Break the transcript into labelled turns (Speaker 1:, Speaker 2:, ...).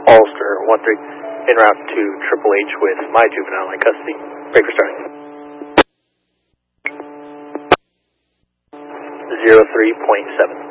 Speaker 1: Ulster 1-3, en route to Triple H with my juvenile in custody. Break for starting. 03.7.